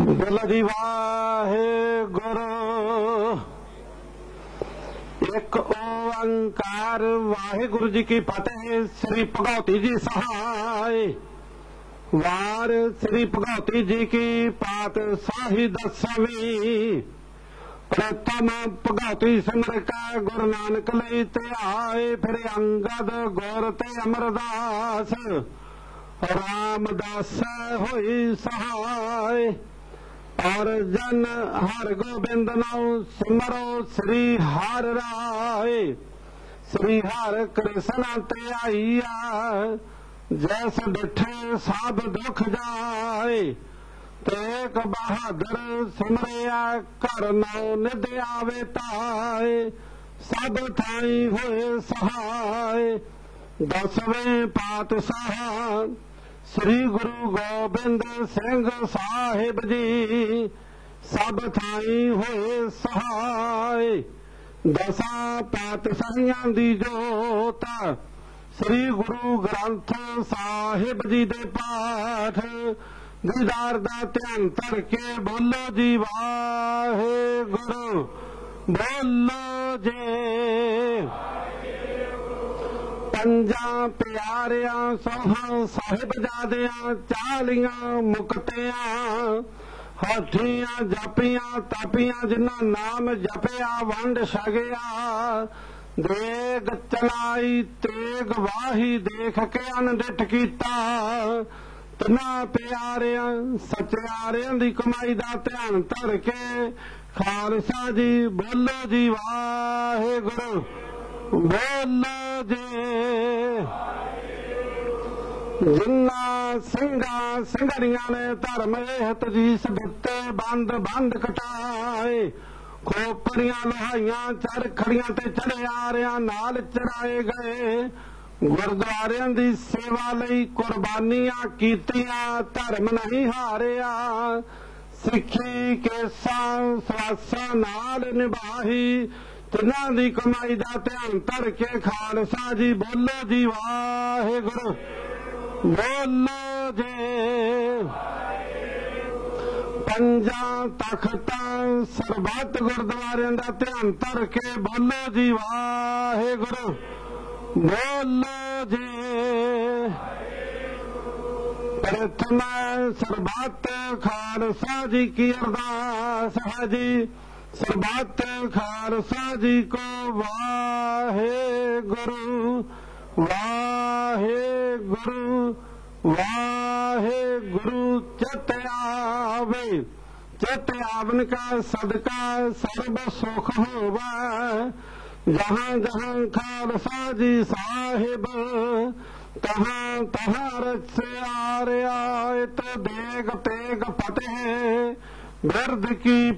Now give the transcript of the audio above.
बोला जी वाहेगुरु। एक ओंकार वाहेगुरु जी की फतेह। श्री भगवती जी सहाय। वार श्री भगवती जी की पातशाही दसवीं। प्रथम भगवती सिमर का गुरु नानक लई ते आए। फिर अंगद गुर ते अमरदास रामदास होई सहाय। और जन हर गोबिंद नाउ सिमरो श्री हर राय। श्री हर कृष्ण ते आईया जैस डिठे सब दुख जाए। तेक बहादुर सिमरिया कर नौ निध आवे ताए। सब थाई होए सहाय। दसवें पातशाह श्री गुरु गोबिंद सिंह साहिब जी सब थाई होए सहाय। दसा पातशाहियां दी जोत श्री गुरु ग्रंथ साहिब जी दे पाठ। दीदार दा ध्यान धर के बोलो जी वाहेगुरु। बोलो जे पंजा प्यारियां सोहां साहिबजादियां चालियां मुक्तियां। हाथियां जपियां तपियां जिन्ना नाम जपिया वंड छगिया। देग चलाई तेग वाही देख के अनडिठ कीता। तना प्यारियां सचियारियां दी कमाई दा ध्यान धर के खालसा जी बोलो जी वाहेगुरु। बोलो जी जिन्ना सिंगा सिंगरियां ने धर्म हित जी सदिते बंद बंद कटाए। खोपड़ियां लोहाइयां चरखड़ियां ते चढ़ियारियां नाल चराए गए। गुरुद्वारियां दी सेवा लई कुर्बानियां कीतियां धर्म नहीं हारिया। सिक्खी केसां सवासां नाल निभाही। तिन्हां दी कमाई दा ध्यान धर के खालसा जी बोलो जी वाहेगुरु। बोलो जी पंजा तख्तां सरबत गुरुद्वारियां दा ध्यान धर के बोलो जी वाहेगुरु। बोलो जी प्रथम सरबत खालसा जी की अरदास है जी। सरबत खालसा जी को वाहेगुरु वाहेगुरु वाहेगुरु। चित आवे चित आवन का सदका सर्व सुख होवे। जहाँ जहाँ खालसा जी साहिब तहाँ तहाँ रच से आ रहा। तो देग तेग फतेह बिरद की